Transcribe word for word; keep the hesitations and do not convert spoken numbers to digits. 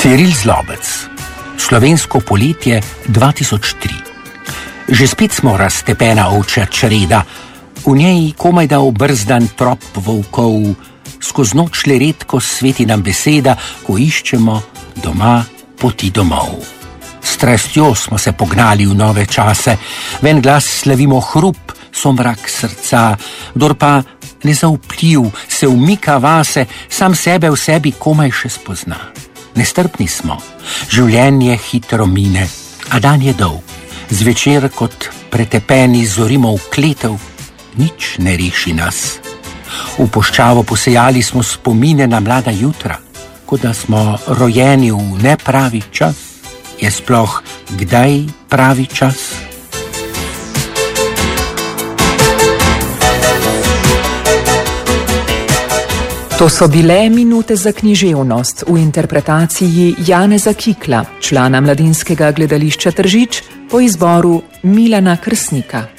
Ciril Zlobec, Slovensko poletje dva tisoč tri. Že spet smo raztepena ovčja čreda, v njej komajda obrzdan trop volkov, skozi noč le redko sveti nam beseda, ko iščemo doma poti domov. S strastjo smo se pognali v nove čase, ven glas slavimo hrup, somrak srca, kdor pa nezaupljiv se umika vase, sam sebe v sebi komaj še spozna. Nestrpni smo, življenje hitro mine, a dan je dolg. Zvečer kot pretepeni zorimo v kletev, nič ne reši nas. V puščavo posejali smo spomine na mlada jutra, kot da smo rojeni v nepravi čas. Je sploh kdaj pravi čas? To so bile minute za književnost v interpretaciji Janeza Kikla, člana Mladinskega gledališča Tržič, po izboru Milana Krsnika.